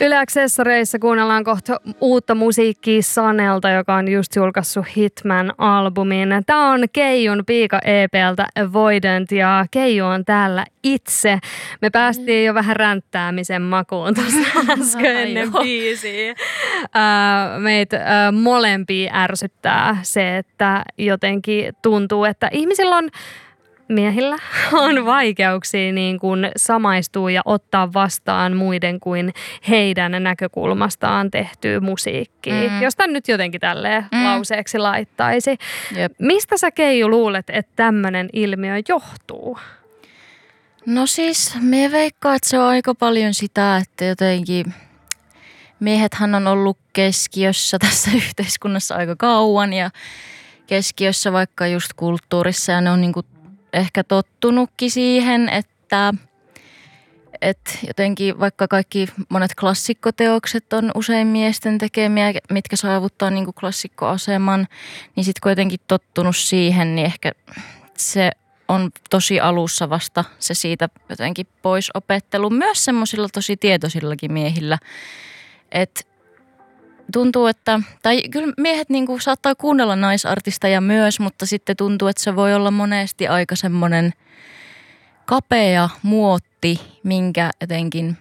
Yle Accessoreissa kuunnellaan kohta uutta musiikkia Sanelta, joka on just julkaissut Hitman-albumin. Tämä on Keijun Piika EP:ltä Avoidant ja Keiju on täällä itse. Me päästiin jo vähän ränttäämisen makuun tuossa äsken ennen biisiä. Meitä molempia ärsyttää se, että jotenkin tuntuu, että ihmisillä on miehillä on vaikeuksia niin kuin samaistua ja ottaa vastaan muiden kuin heidän näkökulmastaan tehtyä musiikkia. Jos tämän nyt jotenkin tälleen lauseeksi laittaisi. Jep. Mistä sä, Keiju, luulet, että tämmöinen ilmiö johtuu? No siis, me veikkaan, että se on aika paljon sitä, että jotenkin miehethän on ollut keskiössä tässä yhteiskunnassa aika kauan ja keskiössä vaikka just kulttuurissa ja ne on niinku ehkä tottunutkin siihen, että jotenkin vaikka kaikki monet klassikkoteokset on usein miesten tekemiä, mitkä saavuttaa niin kuin klassikkoaseman, niin sitten kun jotenkin tottunut siihen, niin ehkä se on tosi alussa vasta se siitä jotenkin pois opettelu. Myös semmoisilla tosi tietoisillakin miehillä, että tuntuu, että, tai kyllä miehet niin kuin saattaa kuunnella naisartisteja myös, mutta sitten tuntuu, että se voi olla monesti aika semmoinen kapea muotti, minkä jotenkin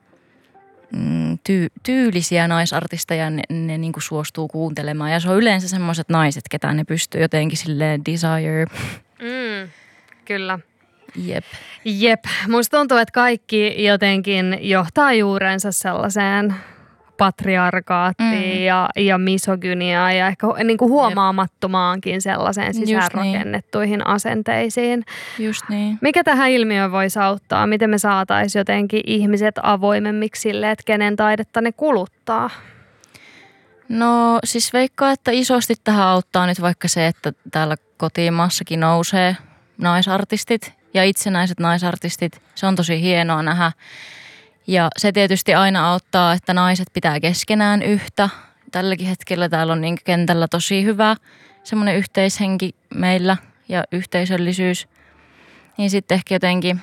tyylisiä naisartisteja ne niin kuin suostuu kuuntelemaan. Ja se on yleensä semmoiset naiset, ketä ne pystyy jotenkin silleen desire. Kyllä. Jep. Musta tuntuu, että kaikki jotenkin johtaa juurensa sellaiseen patriarkaattiin ja misogyniaan ja ehkä niin kuin huomaamattomaankin sellaiseen sisäänrakennettuihin asenteisiin. Just niin. Mikä tähän ilmiöön voisi auttaa? Miten me saataisiin jotenkin ihmiset avoimemmiksi sille, että kenen taidetta ne kuluttaa? No siis veikkaa, että isosti tähän auttaa nyt vaikka se, että täällä kotimaassakin nousee naisartistit ja itsenäiset naisartistit. Se on tosi hienoa nähdä. Ja se tietysti aina auttaa, että naiset pitää keskenään yhtä. Tälläkin hetkellä täällä on niin kentällä tosi hyvä semmoinen yhteishenki meillä ja yhteisöllisyys. Niin sitten ehkä jotenkin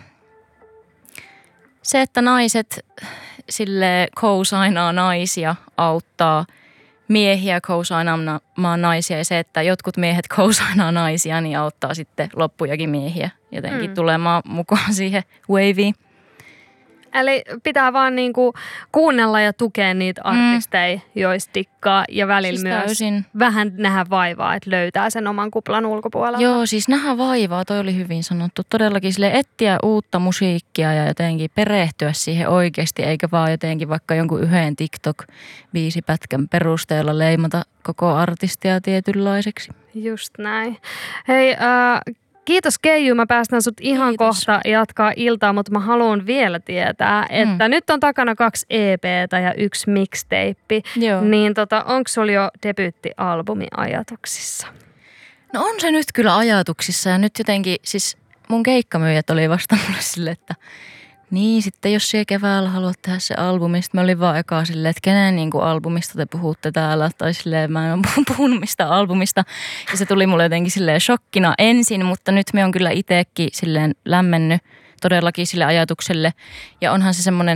se, että naiset sille co-signaa naisia auttaa miehiä co-signaamaan naisia. Ja se, että jotkut miehet co-signaa naisia, niin auttaa sitten loppujakin miehiä jotenkin tulemaan mukaan siihen waveen. Eli pitää vaan niinku kuunnella ja tukea niitä artisteja, joista tikkaa ja välillä siis myös vähän nähdä vaivaa, että löytää sen oman kuplan ulkopuolella. Joo, siis nähdä vaivaa, toi oli hyvin sanottu. Todellakin sille etsiä uutta musiikkia ja jotenkin perehtyä siihen oikeasti, eikä vaan jotenkin vaikka jonkun yhden TikTok-biisipätkän perusteella leimata koko artistia tietynlaiseksi. Just näin. Hei, kiitos, Keiju. Mä päästän sut ihan kohta jatkaa iltaa, mutta mä haluan vielä tietää, että nyt on takana 2 EP:tä ja 1 mixtape. Niin onko sulla jo debyyttialbumi ajatuksissa? No on se nyt kyllä ajatuksissa ja nyt jotenkin siis mun keikkamyyjät oli vasta mulle silleen, että niin sitten jos siellä keväällä haluat tehdä se albumi, sitten mä olin vaan ekaa silleen, että kenen niin kuin albumista te puhutte täällä, tai silleen mä en ole puhunut mistään albumista. Ja se tuli mulle jotenkin silleen shokkina ensin, mutta nyt me on kyllä itsekin silleen lämmennyt todellakin sille ajatukselle. Ja onhan se semmoinen